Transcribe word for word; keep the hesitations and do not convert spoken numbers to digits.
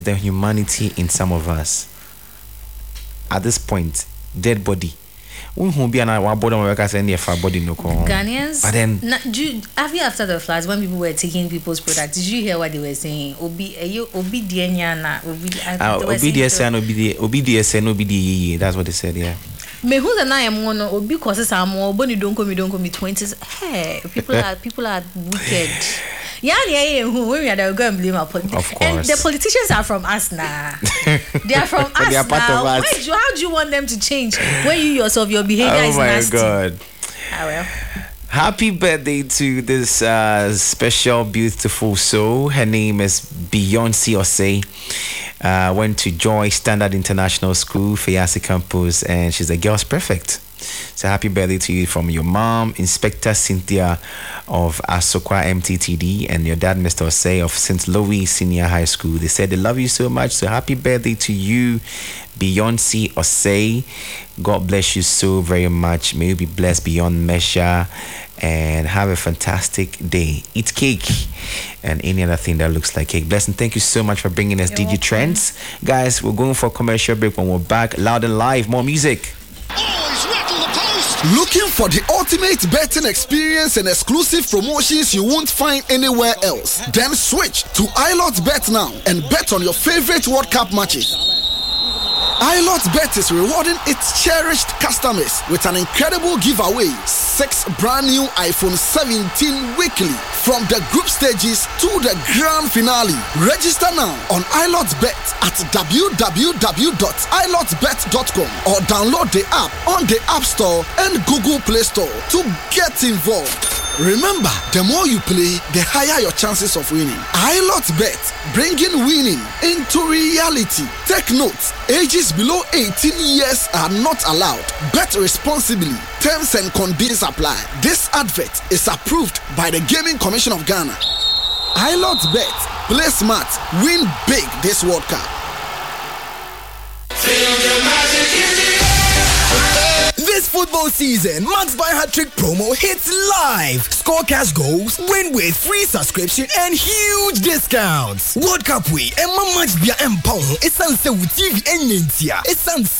the humanity in some of us. At this point, dead body. Who be an our body work as any of our body no call. Ghanaians. But then, na, you, have you after the floods when people were taking people's products? Did you hear what they were saying? Obi, you obi dienya obi. Obi D S N, obi obi D S N, obi D. That's what they said. Yeah. Me who the na am one obi causes some more. Boni don't come, don't come. Twenties. Hey, people are people are wicked. Yeah, yeah, yeah. Who we are going to blame our politicians? Of course. And the politicians are from us now. They are from us they are part now. Of us. Why do, how do you want them to change when you yourself, your behavior oh is nasty? Oh my God. Ah, well. Happy birthday to this uh, special, beautiful soul. Her name is Beyonce Osei. Uh, went to Joy Standard International School, Fayasi Campus, and she's a girl's perfect. So happy birthday to you from your mom, Inspector Cynthia of Asokwa M T T D, and your dad, Mister Osei of Saint Louis Senior High School. They said they love you so much. So happy birthday to you, Beyonce Osei. God bless you so very much. May you be blessed beyond measure and have a fantastic day. Eat cake and any other thing that looks like cake. Bless and thank you so much for bringing us You're D J welcome. Trends. Guys, we're going for a commercial break. When we're back, loud and live, more music. Looking for the ultimate betting experience and exclusive promotions you won't find anywhere else? Then switch to iLotBet now and bet on your favorite World Cup matches. iLotBet is rewarding its cherished customers with an incredible giveaway. Six brand new iPhone seventeen weekly from the group stages to the grand finale. Register now on iLotBet at w w w dot i lot bet dot com or download the app on the App Store and Google Play Store to get involved. Remember, the more you play, the higher your chances of winning. iLotBet, bringing winning into reality. Take note, ages below eighteen years are not allowed. Bet responsibly. Terms and conditions apply. This advert is approved by the Gaming Commission of Ghana. iLotBet, play smart, win big this World Cup. This football season, Max Buy Hat-Trick promo hits live. Score cash goals, win with free subscription and huge discounts. World Cup week, and Max Bia Empong, it's on T V and Nintia. It's on